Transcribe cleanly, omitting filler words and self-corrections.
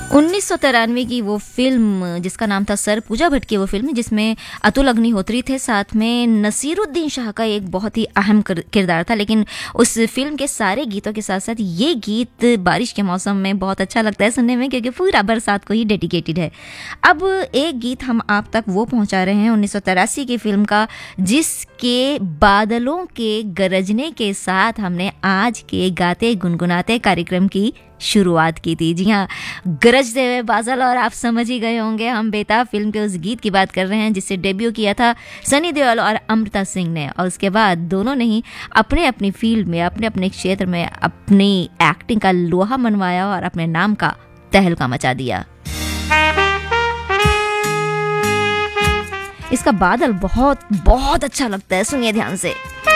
1993 की वो फिल्म जिसका नाम था सर, पूजा भट्ट की वो फिल्म जिसमें अतुल अग्निहोत्री थे, साथ में नसीरुद्दीन शाह का एक बहुत ही अहम किरदार था। लेकिन उस फिल्म के सारे गीतों के साथ साथ ये गीत बारिश के मौसम में बहुत अच्छा लगता है सुनने में, क्योंकि पूरा बरसात को ही डेडिकेटेड है। अब एक गीत हम आप तक वो पहुंचा रहे हैं 1983 की फिल्म का, जिसके बादलों के गरजने के साथ हमने आज के गाते गुनगुनाते कार्यक्रम की शुरुआत की थी। जी हाँ, गरजते हुए बादल, और आप समझ ही गए होंगे हम बेताब फिल्म के उस गीत की बात कर रहे हैं जिससे डेब्यू किया था सनी देओल और अमृता सिंह ने। और उसके बाद दोनों ने ही अपने अपनी फील्ड में, अपने अपने क्षेत्र में अपनी एक्टिंग का लोहा मनवाया और अपने नाम का तहलका मचा दिया। इसका बादल बहुत बहुत अच्छा लगता है, सुनिए ध्यान से।